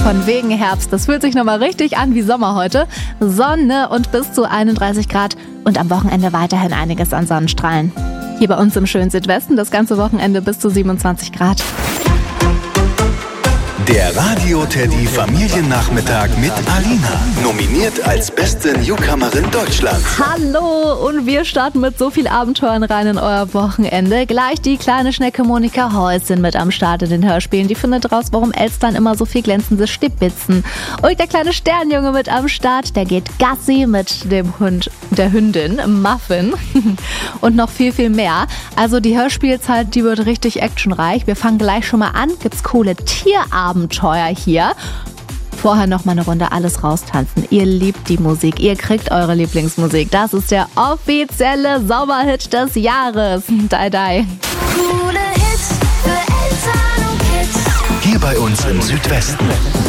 Von wegen Herbst. Das fühlt sich nochmal richtig an wie Sommer heute. Sonne und bis zu 31 Grad und am Wochenende weiterhin einiges an Sonnenstrahlen. Hier bei uns im schönen Südwesten das ganze Wochenende bis zu 27 Grad. Der Radio-Teddy Familiennachmittag mit Alina. Nominiert als beste Newcomerin Deutschlands. Hallo und wir starten mit so viel Abenteuern rein in euer Wochenende. Gleich die kleine Schnecke Monika Häuschen mit am Start in den Hörspielen. Die findet raus, warum Elstern immer so viel glänzende Stibitzen. Und der kleine Sternjunge mit am Start, der geht Gassi mit dem Hund, der Hündin Muffin. Und noch viel, viel mehr. Also die Hörspielzeit, die wird richtig actionreich. Wir fangen gleich schon mal an. Gibt's coole Tierabenteuer hier. Vorher noch mal eine Runde alles raustanzen. Ihr liebt die Musik, ihr kriegt eure Lieblingsmusik. Das ist der offizielle Sommerhit des Jahres. Die, die. Coole Hits für Eltern und Kids. Hier bei uns im Südwesten.